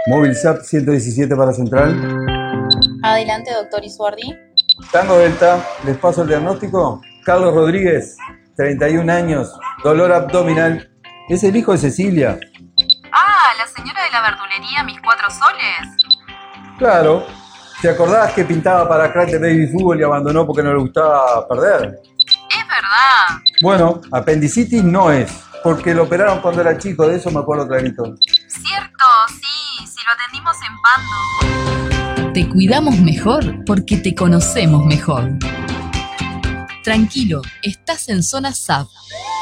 Móvil SAP 117 para Central. Adelante, doctor Isuardi. Tango Delta, les paso el diagnóstico. Carlos Rodríguez, 31 años, dolor abdominal. Es el hijo de Cecilia. Ah, la señora de la verdulería Mis Cuatro Soles. Claro. ¿Te acordás que pintaba para crack de baby fútbol y abandonó porque no le gustaba perder? Es verdad. Bueno, apendicitis no es, porque lo operaron cuando era chico, de eso me acuerdo clarito. Cierto, sí, lo atendimos en Pando. Te cuidamos mejor porque te conocemos mejor. Tranquilo, estás en zona SAP.